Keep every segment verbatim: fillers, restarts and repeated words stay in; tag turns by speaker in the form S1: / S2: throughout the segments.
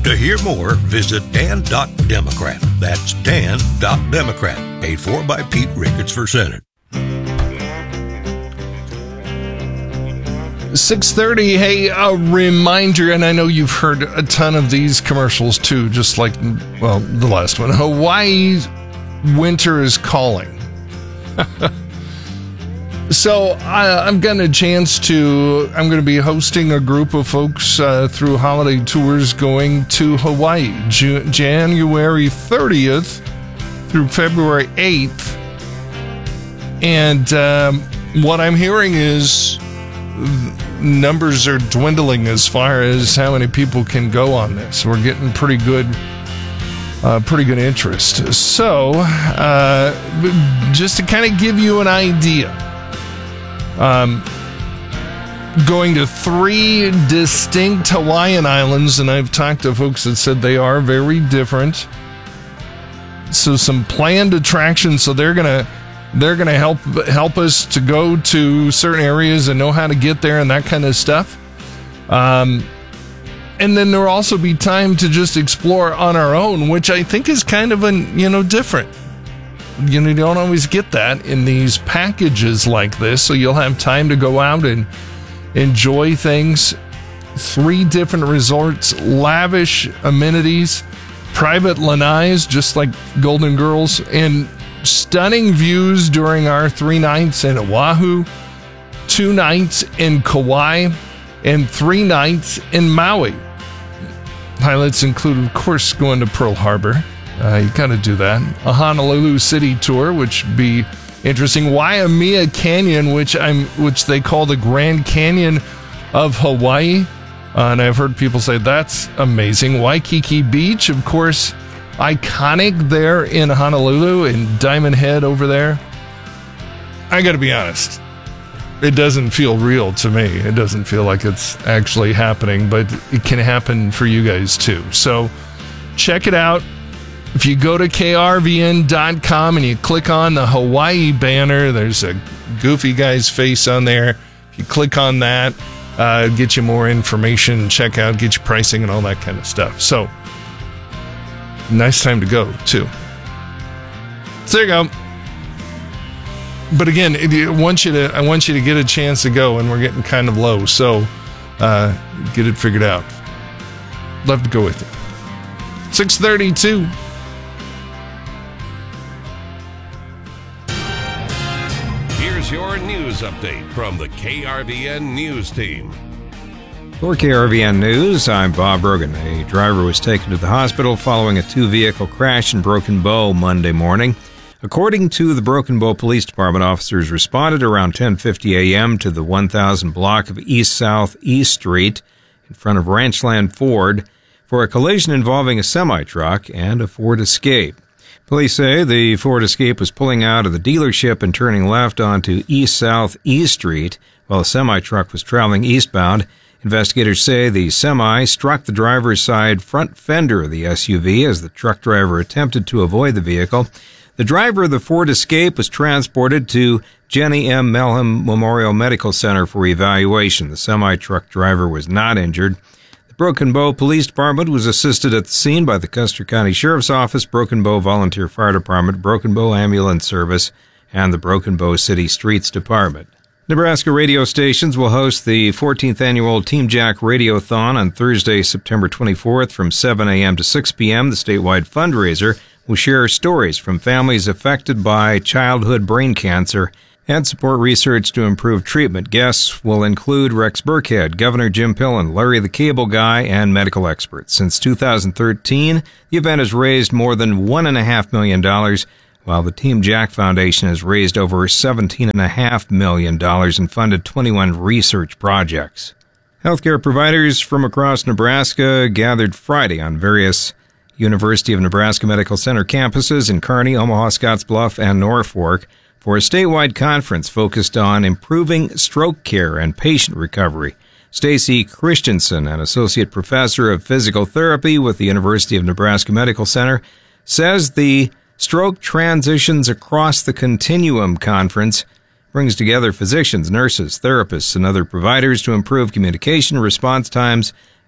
S1: To hear more, visit dan dot democrat. That's dan dot democrat. Paid for by Pete Ricketts for Senate.
S2: six thirty, hey, a reminder, and I know you've heard a ton of these commercials too, just like, well, the last one. Hawaii winter is calling. So I, I've gotten a chance to, I'm going to be hosting a group of folks uh, through holiday tours going to Hawaii, Ju- January thirtieth through February eighth. And um, what I'm hearing is numbers are dwindling as far as how many people can go on this. We're getting pretty good uh, pretty good interest. So uh, just to kind of give you an idea, um, going to three distinct Hawaiian islands, and I've talked to folks that said they are very different. So some planned attractions, so they're going to They're going to help help us to go to certain areas and know how to get there and that kind of stuff. Um, and then there will also be time to just explore on our own, which I think is kind of, an, you know, different. You know, you don't always get that in these packages like this, so you'll have time to go out and enjoy things. Three different resorts, lavish amenities, private lanais, just like Golden Girls, and stunning views during our three nights in Oahu, two nights in Kauai, and three nights in Maui. Highlights include, of course, going to Pearl Harbor. Uh, you got to do that. A Honolulu City tour, which would be interesting. Waimea Canyon, which I'm, which they call the Grand Canyon of Hawaii, uh, and I've heard people say that's amazing. Waikiki Beach, of course, iconic there in Honolulu and Diamond Head over there. I got to be honest, it doesn't feel real to me. It doesn't feel like it's actually happening, but it can happen for you guys too. So check it out. If you go to K R V N dot com and you click on the Hawaii banner, there's a goofy guy's face on there. If you click on that, uh, get you more information, check out, get you pricing and all that kind of stuff. So nice time to go, too. So there you go. But again, I want you to I want you to get a chance to go, and we're getting kind of low, so uh, get it figured out. Love to go with you. six thirty-two.
S3: Here's your news update from the K R V N News Team.
S4: For K R V N News, I'm Bob Rogan. A driver was taken to the hospital following a two-vehicle crash in Broken Bow Monday morning. According to the Broken Bow Police Department, officers responded around ten fifty a.m. to the one thousand block of East South East Street in front of Ranchland Ford for a collision involving a semi-truck and a Ford Escape. Police say the Ford Escape was pulling out of the dealership and turning left onto East South East Street while a semi-truck was traveling eastbound. Investigators say the semi struck the driver's side front fender of the S U V as the truck driver attempted to avoid the vehicle. The driver of the Ford Escape was transported to Jenny M. Melham Memorial Medical Center for evaluation. The semi-truck driver was not injured. The Broken Bow Police Department was assisted at the scene by the Custer County Sheriff's Office, Broken Bow Volunteer Fire Department, Broken Bow Ambulance Service, and the Broken Bow City Streets Department. Nebraska radio stations will host the fourteenth annual Team Jack Radiothon on Thursday, September twenty-fourth from seven a.m. to six p.m. The statewide fundraiser will share stories from families affected by childhood brain cancer and support research to improve treatment. Guests will include Rex Burkhead, Governor Jim Pillen, Larry the Cable Guy, and medical experts. Since two thousand thirteen, the event has raised more than one point five million dollars, while the Team Jack Foundation has raised over seventeen point five million dollars and funded twenty-one research projects. Healthcare providers from across Nebraska gathered Friday on various University of Nebraska Medical Center campuses in Kearney, Omaha, Scottsbluff, and Norfolk for a statewide conference focused on improving stroke care and patient recovery. Stacy Christensen, an associate professor of physical therapy with the University of Nebraska Medical Center, says the Stroke Transitions Across the Continuum conference brings together physicians, nurses, therapists, and other providers to improve communication, response times,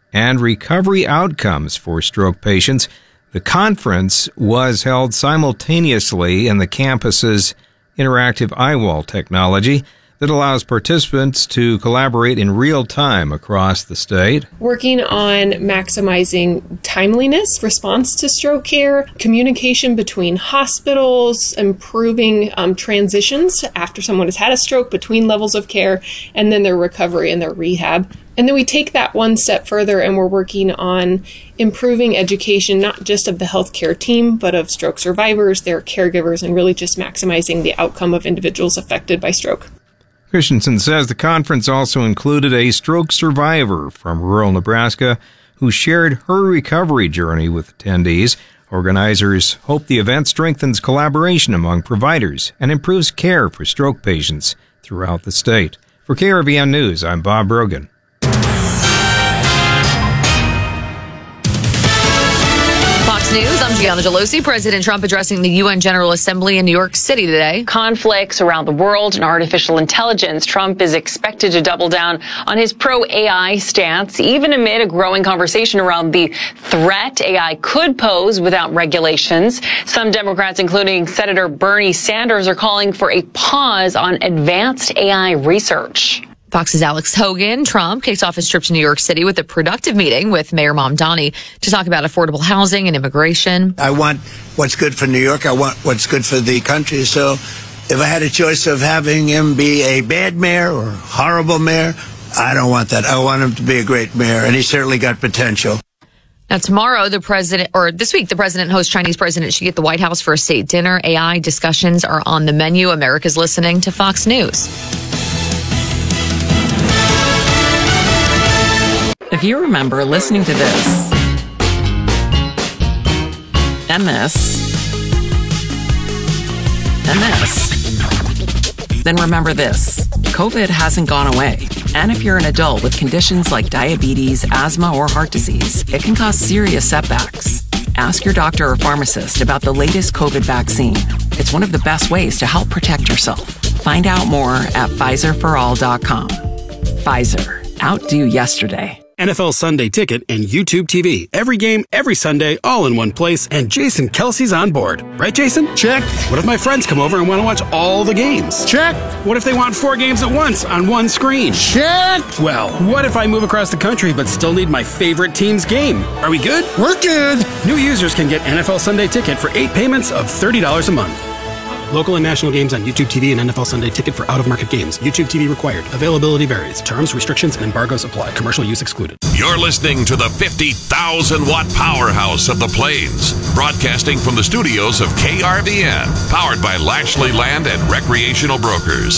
S4: and recovery outcomes for stroke patients. The conference was held simultaneously in the campus's interactive eyewall technology that allows participants to collaborate in real time across the state.
S5: Working on maximizing timeliness, response to stroke care, communication between hospitals, improving um, transitions after someone has had a stroke between levels of care, and then their recovery and their rehab. And then we take that one step further and we're working on improving education, not just of the healthcare team, but of stroke survivors, their caregivers, and really just maximizing the outcome of individuals affected by stroke.
S4: Christensen says the conference also included a stroke survivor from rural Nebraska who shared her recovery journey with attendees. Organizers hope the event strengthens collaboration among providers and improves care for stroke patients throughout the state. For K R V N News, I'm Bob Brogan.
S6: Fox News, I'm Gianna Gelosi. President Trump addressing the U N General Assembly in New York City today.
S7: Conflicts around the world and artificial intelligence. Trump is expected to double down on his pro-A I stance, even amid a growing conversation around the threat A I could pose without regulations. Some Democrats, including Senator Bernie Sanders, are calling for a pause on advanced A I research.
S6: Fox's Alex Hogan. Trump kicks off his trip to New York City with a productive meeting with Mayor Mamdani to talk about affordable housing and immigration.
S8: I want what's good for New York. I want what's good for the country. So if I had a choice of having him be a bad mayor or horrible mayor, I don't want that. I want him to be a great mayor, and he certainly got potential.
S6: Now, tomorrow, the president, or this week, the president hosts Chinese President Xi at the White House for a state dinner. A I discussions are on the menu. America's listening to Fox News.
S9: If you remember listening to this, and this, and this, then remember this. COVID hasn't gone away. And if you're an adult with conditions like diabetes, asthma, or heart disease, it can cause serious setbacks. Ask your doctor or pharmacist about the latest COVID vaccine. It's one of the best ways to help protect yourself. Find out more at Pfizer for all dot com. Pfizer. Outdo yesterday.
S10: N F L Sunday Ticket and YouTube T V. Every game, every Sunday, all in one place, and Jason Kelsey's on board. Right, Jason?
S11: Check.
S10: What if my friends come over and want to watch all the games?
S11: Check.
S10: What if they want four games at once on one screen?
S11: Check.
S10: Well, what if I move across the country but still need my favorite team's game? Are we good?
S11: We're good.
S10: New users can get N F L Sunday Ticket for eight payments of thirty dollars a month. Local and national games on YouTube T V and N F L Sunday Ticket for out-of-market games. YouTube T V required. Availability varies. Terms, restrictions, and embargoes apply. Commercial use excluded.
S3: You're listening to the fifty thousand watt powerhouse of the Plains, broadcasting from the studios of K R V N, powered by Lashley Land and Recreational Brokers.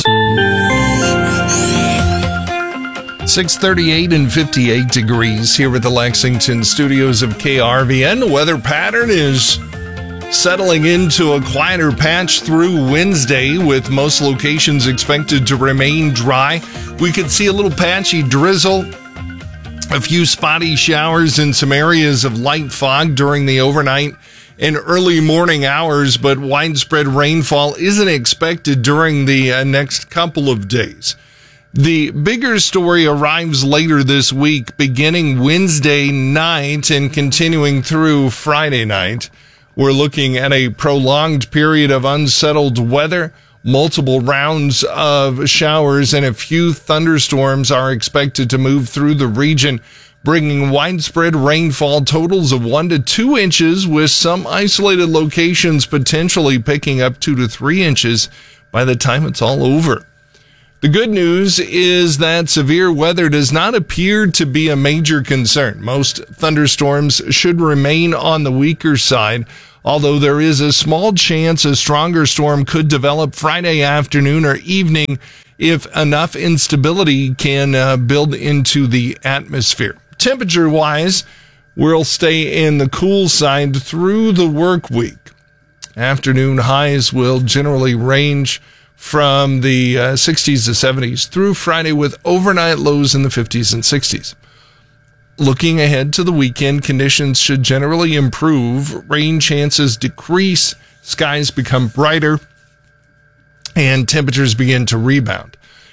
S2: six thirty-eight and fifty-eight degrees here at the Lexington studios of K R V N. The weather pattern is settling into a quieter patch through Wednesday, with most locations expected to remain dry. We could see a little patchy drizzle, a few spotty showers, and some areas of light fog during the overnight and early morning hours, but widespread rainfall isn't expected during the uh, next couple of days. The bigger story arrives later this week, beginning Wednesday night and continuing through Friday night. We're looking at a prolonged period of unsettled weather. Multiple rounds of showers and a few thunderstorms are expected to move through the region, bringing widespread rainfall totals of one to two inches, with some isolated locations potentially picking up two to three inches by the time it's all over. The good news is that severe weather does not appear to be a major concern. Most thunderstorms should remain on the weaker side, although there is a small chance a stronger storm could develop Friday afternoon or evening if enough instability can uh, build into the atmosphere. Temperature-wise, we'll stay in the cool side through the work week. Afternoon highs will generally range from the uh, sixties to seventies through Friday, with overnight lows in the fifties and sixties. Looking ahead to the weekend, conditions should generally improve. Rain chances decrease, skies become brighter, and temperatures begin to rebound.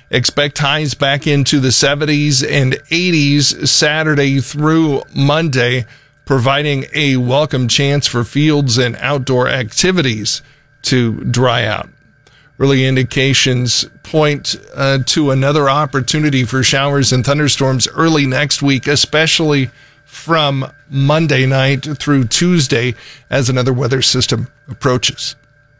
S2: Expect highs back into the seventies and eighties Saturday through Monday, providing a welcome chance for fields and outdoor activities to dry out. Early indications point uh, to another opportunity for showers and thunderstorms early next week, especially from Monday night through Tuesday as another weather system approaches.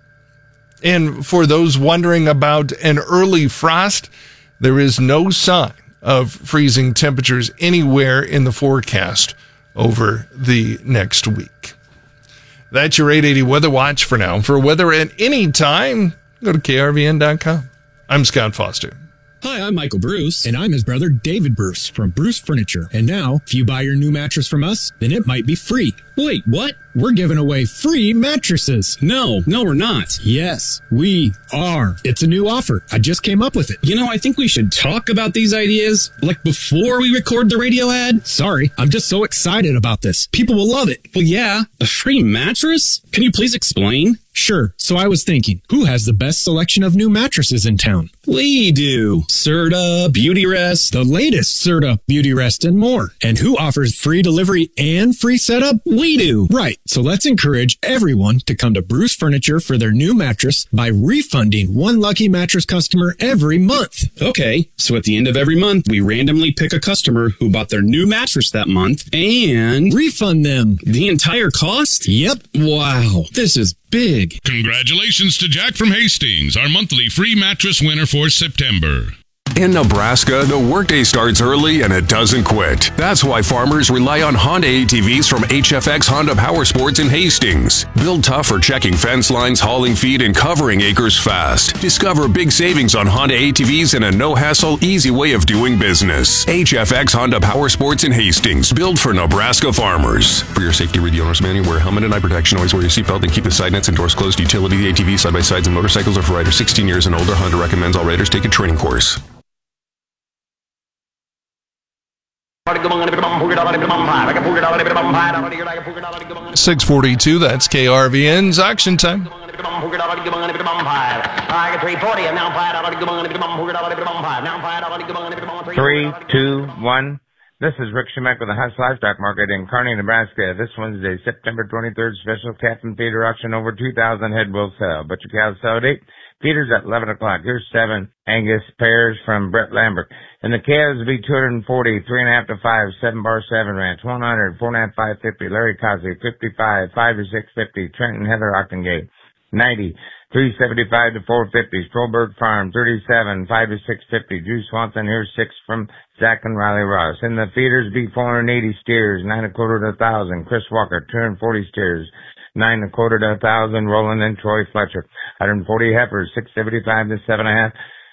S2: And for those wondering about an early frost, there is no sign of freezing temperatures anywhere in the forecast over the next week. That's your eight eighty Weather Watch for now. For weather at any time, go to K R V N dot com. I'm Scott Foster.
S11: Hi, I'm Michael Bruce. And I'm his brother, David Bruce, from Bruce Furniture. And now, if you buy your new mattress from us, then it might be free. Wait, what? We're giving away free mattresses.
S10: No, no, we're not.
S11: Yes, we are. It's a new offer. I just came up with it.
S10: You know, I think we should talk about these ideas, like before we record the radio ad.
S11: Sorry, I'm just so excited about this. People will love it.
S10: Well, yeah, a free mattress? Can you please explain?
S11: Sure. So I was thinking, who has the best selection of new mattresses in town?
S10: We do. Serta, Beautyrest,
S11: the latest Serta, Beautyrest, and more. And who offers free delivery and free setup?
S10: We do.
S11: Right. So let's encourage everyone to come to Bruce Furniture for their new mattress by refunding one lucky mattress customer every month.
S10: Okay. So at the end of every month, we randomly pick a customer who bought their new mattress that month and
S11: refund them
S10: the entire cost?
S11: Yep.
S10: Wow. This is big.
S12: Congratulations to Jack from Hastings, our monthly free mattress winner for September.
S13: In Nebraska, the workday starts early and it doesn't quit. That's why farmers rely on Honda A T Vs from H F X Honda Power Sports in Hastings. Built tough for checking fence lines, hauling feed, and covering acres fast. Discover big savings on Honda A T Vs and a no-hassle, easy way of doing business. H F X Honda Power Sports in Hastings, built for Nebraska farmers. For your safety, read the owner's manual, wear a helmet and eye protection, always wear your seatbelt, and keep the side nets and doors closed. Utility A T Vs, side-by-sides, and motorcycles are for riders sixteen years and older. Honda recommends all riders take a training course.
S2: six forty-two, that's K R V N's Auction Time.
S14: Three, two, one. This is Rick Shemek with the Huss Livestock Market in Kearney, Nebraska. This Wednesday, September twenty-third, special calf and feeder auction. Over two thousand head will sell. Butcher cows sell at eight. Feeders at eleven o'clock. Here's seven Angus pairs from Brett Lambert. And the calves will be two hundred forty, three and a half to five, seven bar seven ranch, one hundred, four and a half, five fifty. Larry Cosby, fifty-five, five to six fifty. Trenton Heather Ockengate, ninety, three seventy-five to four fifty. Strollberg Farm, thirty-seven, five to six fifty. Drew Swanson, here's six from Zach and Riley Ross. And the feeders be four hundred eighty steers, nine a quarter to a thousand. Chris Walker, two hundred forty steers, nine a quarter to a thousand. Roland and Troy Fletcher, one hundred forty heifers, six seventy-five to seven and a half.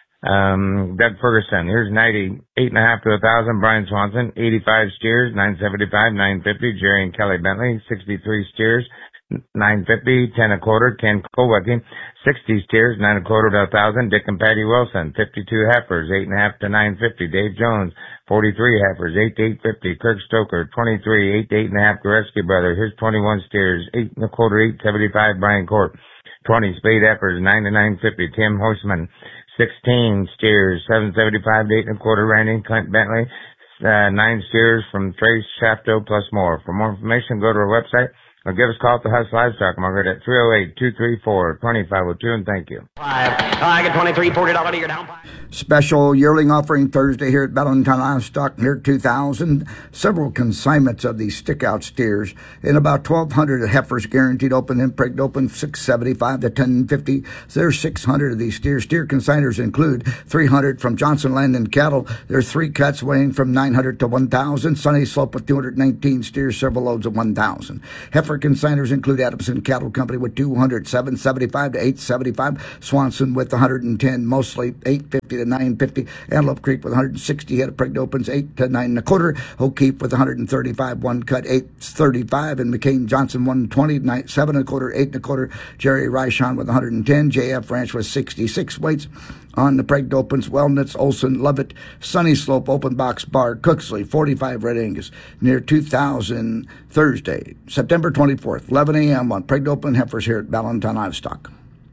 S14: Um, Doug Ferguson, here's ninety, eight and a half to a thousand. Brian Swanson, eighty-five steers, nine seventy-five, nine fifty. Jerry and Kelly Bentley, sixty-three steers, nine fifty, ten a quarter. Ken Kowicki, sixty steers, nine a quarter to a thousand. Dick and Patty Wilson, fifty-two heifers, eight and a half to nine fifty. Dave Jones, forty-three heifers, eight to eight fifty. Kirk Stoker, twenty-three, eight to eight and a half. Goreski Brothers, here's twenty-one steers, eight and a quarter, eight seventy-five. Brian Court, twenty spade heifers, nine to nine fifty. Tim Hoisman, sixteen steers, seven seventy-five to eight and a quarter. Randy Clint Bentley, uh, nine steers from Trace Shafto plus more. For more information, go to our website or give us a call at the Huss Livestock Market at three oh eight, two three four, two five oh two, and thank you.
S15: Five. I get twenty-three, forty dollars, you're down five. Special yearling offering Thursday here at Valentine Livestock near two thousand. Several consignments of these stick-out steers and about twelve hundred heifers guaranteed open and pregnant open, six seventy-five to ten fifty. So there's six hundred of these steers. Steer consigners include three hundred from Johnson Land and Cattle. There's three cuts weighing from nine hundred to one thousand. Sunny Slope with two hundred nineteen steers, several loads of one thousand. Heifer consigners include Adamson Cattle Company with two hundred, seven seventy-five to eight seventy-five. Swanson with one hundred ten, mostly eight fifty to nine fifty. Antelope Creek with one hundred sixty head of pregnant opens, eight to nine and a quarter. O'Keefe with one hundred thirty-five, one cut, eight thirty-five. And McCain Johnson one twenty, nine, seven and a quarter, eight and a quarter. Jerry Reichon with one hundred ten. J F Ranch with sixty-six weights. On the pregnant opens, Wellness, Olson, Lovett, Sunny Slope, Open Box Bar, Cooksley, forty-five Red Angus, near two thousand, Thursday, September twenty-fourth, eleven a.m. on pregnant open heifers here at Valentine Livestock.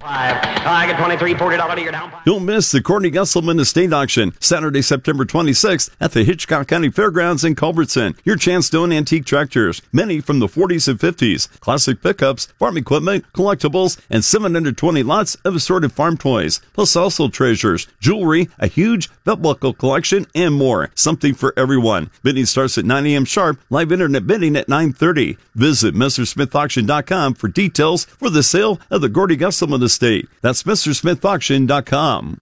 S16: I get twenty-three, forty dollars you're down.
S17: Don't miss the Courtney Gesselman Estate Auction, Saturday, September twenty-sixth at the Hitchcock County Fairgrounds in Culbertson. Your chance to own antique tractors, many from the forties and fifties, classic pickups, farm equipment, collectibles, and seven hundred twenty lots of assorted farm toys, plus also treasures, jewelry, a huge belt buckle collection, and more. Something for everyone. Bidding starts at nine a.m. sharp, live internet bidding at nine thirty. Visit Mister Smith Auction dot com for details for the sale of the Gordy Gesselman Estate. That's Mister Smith Auction dot com.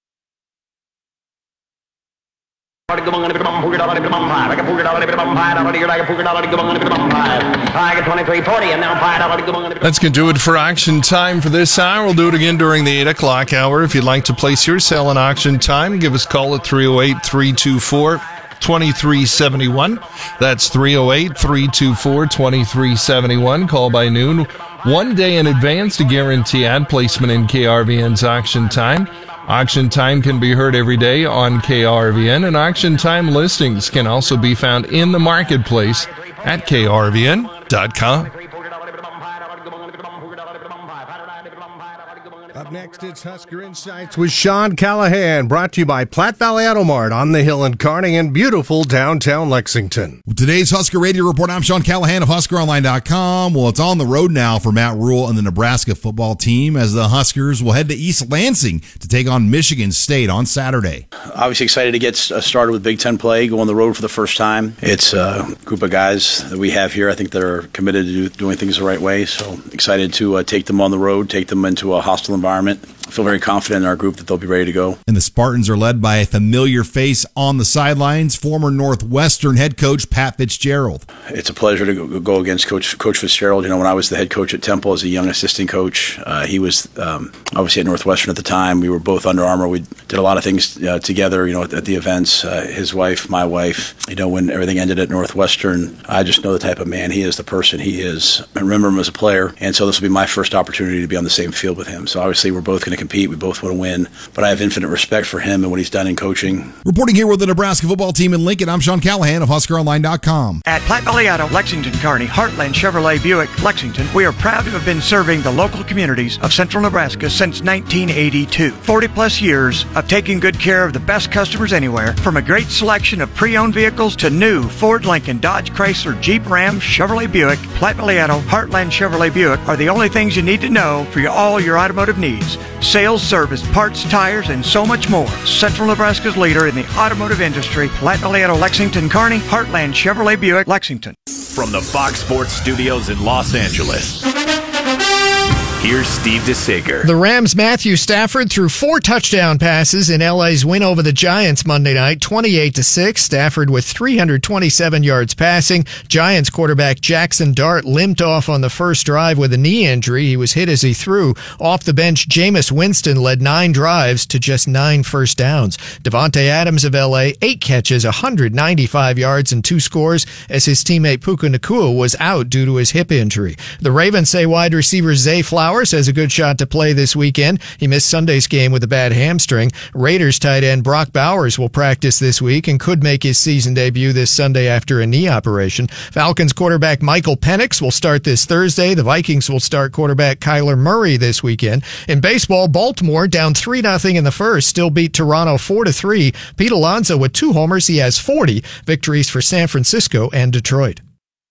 S2: That's going to do it for auction time for this hour. We'll do it again during the eight o'clock hour. If you'd like to place your sale in auction time, give us a call at three oh eight, three two four, two three seven one. That's three oh eight, three two four, two three seven one. Call by noon. One day in advance to guarantee ad placement in K R V N's auction time. Auction time can be heard every day on K R V N, and auction time listings can also be found in the marketplace at K R V N dot com.
S18: Up next, it's Husker Insights with Sean Callahan, brought to you by Platte Valley Auto Mart on the Hill in Kearney and beautiful downtown Lexington.
S19: Today's Husker Radio Report, I'm Sean Callahan of Husker Online dot com. Well, it's on the road now for Matt Rule and the Nebraska football team as the Huskers will head to East Lansing to take on Michigan State on Saturday.
S20: Obviously excited to get started with Big Ten play, go on the road for the first time. It's a group of guys that we have here, I think, that are committed to do, doing things the right way. So excited to uh, take them on the road, take them into a hostile environment. I feel very confident in our group that they'll be ready to go.
S19: And the Spartans are led by a familiar face on the sidelines, former Northwestern head coach Pat Fitzgerald.
S20: It's a pleasure to go against Coach Coach Fitzgerald. You know, when I was the head coach at Temple as a young assistant coach, uh, he was um, obviously at Northwestern at the time. We were both Under Armour. We did a lot of things uh, together, you know, at, at the events. Uh, his wife, my wife, you know, when everything ended at Northwestern, I just know the type of man he is, the person he is. I remember him as a player, and so this will be my first opportunity to be on the same field with him. So obviously we're both going to compete. We both want to win, but I have infinite respect for him and what he's done in coaching.
S19: Reporting here with the Nebraska football team in Lincoln, I'm Sean Callahan of Husker Online dot com.
S21: At Platte Valley Auto, Lexington, Kearney, Heartland Chevrolet Buick, Lexington, we are proud to have been serving the local communities of central Nebraska since nineteen eighty-two. forty plus years of taking good care of the best customers anywhere, from a great selection of pre-owned vehicles to new Ford, Lincoln, Dodge, Chrysler, Jeep, Ram, Chevrolet Buick. Platte Valley Auto, Heartland Chevrolet Buick are the only things you need to know for your, all your automotive needs. Sales, service, parts, tires, and so much more. Central Nebraska's leader in the automotive industry, Platte Valley Auto, Lexington, Kearney, Heartland Chevrolet Buick, Lexington.
S22: From the Fox Sports Studios in Los Angeles, here's Steve DeSager.
S23: The Rams' Matthew Stafford threw four touchdown passes in L A's win over the Giants Monday night, twenty-eight to six. Stafford with three hundred twenty-seven yards passing. Giants quarterback Jackson Dart limped off on the first drive with a knee injury. He was hit as he threw. Off the bench, Jameis Winston led nine drives to just nine first downs. Devontae Adams of L A, eight catches, one hundred ninety-five yards, and two scores as his teammate Puka Nacua was out due to his hip injury. The Ravens say wide receiver Zay Flowers has a good shot to play this weekend. He missed Sunday's game with a bad hamstring. Raiders tight end Brock Bowers will practice this week and could make his season debut this Sunday after a knee operation. Falcons quarterback Michael Penix will start this Thursday. The Vikings will start quarterback Kyler Murray this weekend. In baseball, Baltimore down three nothing in the first, still beat Toronto four to three. Pete Alonso with two homers. He has forty victories for San Francisco and Detroit.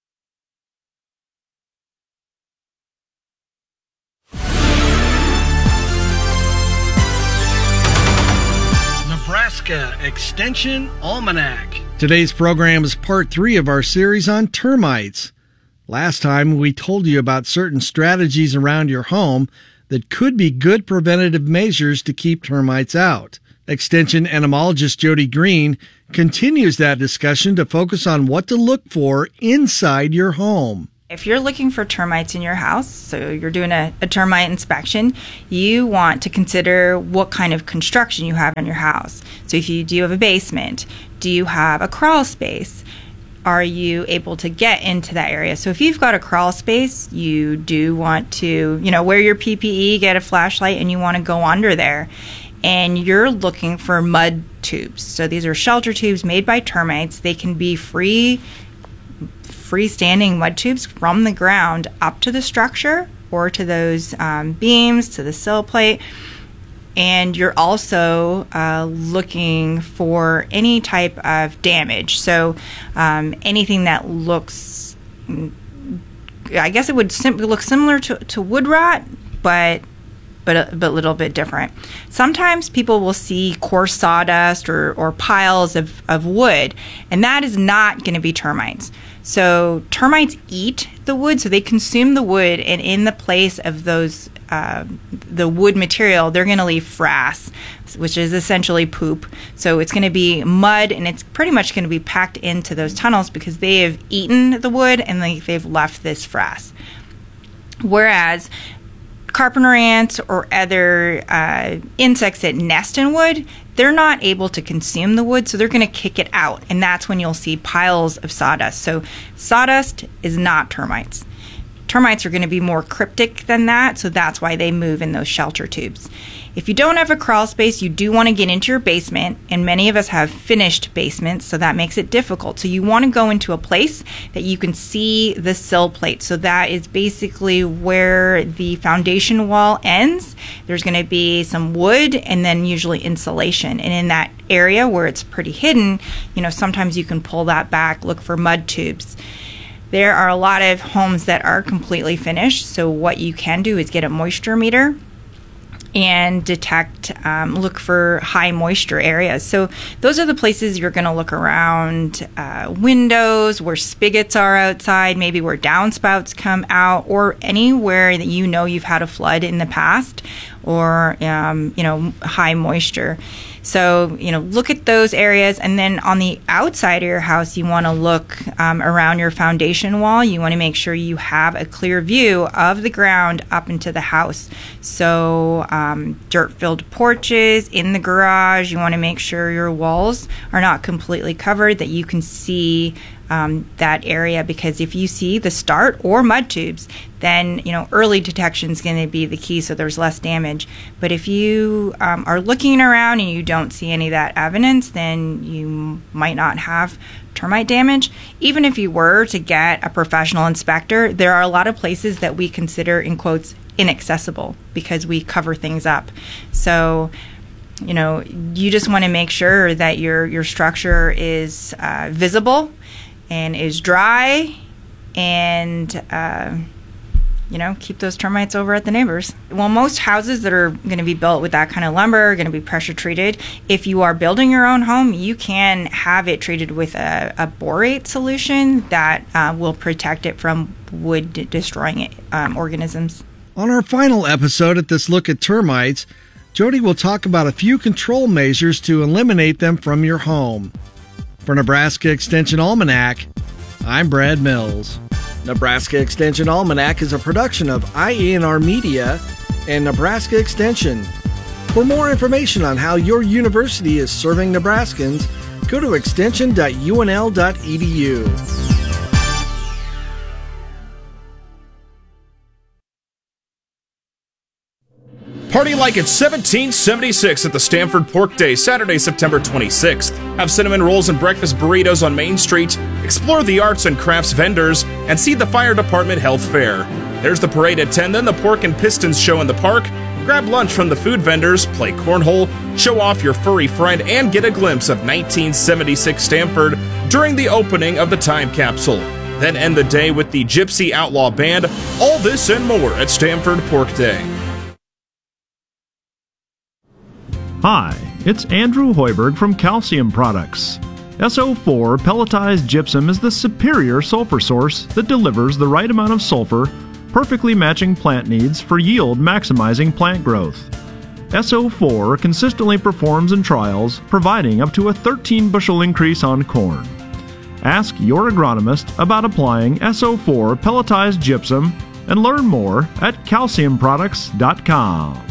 S18: Nebraska Extension Almanac. Today's program is part three of our series on termites. Last time we told you about certain strategies around your home that could be good preventative measures to keep termites out. Extension entomologist Jody Green continues that discussion to focus on what to look for inside your home.
S24: If you're looking for termites in your house, so you're doing a, a termite inspection, you want to consider what kind of construction you have in your house. So if you do you have a basement, do you have a crawl space? Are you able to get into that area? So if you've got a crawl space, you do want to, you know, wear your P P E, get a flashlight, and you want to go under there. And you're looking for mud tubes. So these are shelter tubes made by termites. They can be free freestanding mud tubes from the ground up to the structure, or to those um, beams, to the sill plate. And you're also uh, looking for any type of damage. So um, anything that looks, I guess it would simply look similar to, to wood rot, but but a, but a little bit different. Sometimes people will see coarse sawdust or, or piles of, of wood, and that is not going to be termites. So termites eat the wood, so they consume the wood, and in the place of those uh, the wood material, they're going to leave frass, which is essentially poop. So it's going to be mud, and it's pretty much going to be packed into those tunnels because they have eaten the wood and they, they've left this frass. Whereas carpenter ants or other uh, insects that nest in wood, they're not able to consume the wood, so they're going to kick it out, and that's when you'll see piles of sawdust. So sawdust is not termites. Termites are going to be more cryptic than that, so that's why they move in those shelter tubes. If you don't have a crawl space, you do want to get into your basement, and many of us have finished basements, so that makes it difficult. So you want to go into a place that you can see the sill plate. So that is basically where the foundation wall ends. There's going to be some wood and then usually insulation. And in that area where it's pretty hidden, you know, sometimes you can pull that back, look for mud tubes. There are a lot of homes that are completely finished, so what you can do is get a moisture meter and detect, um, look for high moisture areas. So those are the places you're going to look around, uh, windows, where spigots are outside, maybe where downspouts come out, or anywhere that you know you've had a flood in the past, or um, you know, high moisture. So, you know, look at those areas, and then on the outside of your house, you want to look um, around your foundation wall. You want to make sure you have a clear view of the ground up into the house. So, um, dirt-filled porches in the garage, you want to make sure your walls are not completely covered, that you can see Um, that area, because if you see the start or mud tubes, then you know early detection is going to be the key, so there's less damage. But if you um, are looking around and you don't see any of that evidence, then you might not have termite damage. Even if you were to get a professional inspector, there are a lot of places that we consider, in quotes, inaccessible because we cover things up. So you know you just want to make sure that your your structure is uh, visible and is dry, and uh, you know, keep those termites over at the neighbors. Well, most houses that are going to be built with that kind of lumber are going to be pressure treated. If you are building your own home, you can have it treated with a, a borate solution that uh, will protect it from wood destroying um, organisms.
S18: On our final episode at this look at termites, Jody will talk about a few control measures to eliminate them from your home. For Nebraska Extension Almanac, I'm Brad Mills. Nebraska Extension Almanac is a production of I A N R Media and Nebraska Extension. For more information on how your university is serving Nebraskans, go to extension dot u n l dot e d u.
S1: Party like it's seventeen seventy-six at the Stanford Pork Day, Saturday, September twenty-sixth. Have cinnamon rolls and breakfast burritos on Main Street, explore the arts and crafts vendors, and see the Fire Department Health Fair. There's the parade at ten, then the Pork and Pistons show in the park. Grab lunch from the food vendors, play cornhole, show off your furry friend, and get a glimpse of nineteen seventy-six Stanford during the opening of the time capsule. Then end the day with the Gypsy Outlaw Band. All this and more at Stanford Pork Day.
S4: Hi, it's Andrew Hoiberg from Calcium Products. S O four pelletized gypsum is the superior sulfur source that delivers the right amount of sulfur, perfectly matching plant needs for yield maximizing plant growth. S O four consistently performs in trials, providing up to a thirteen bushel increase on corn. Ask your agronomist about applying S O four pelletized gypsum and learn more at calcium products dot com.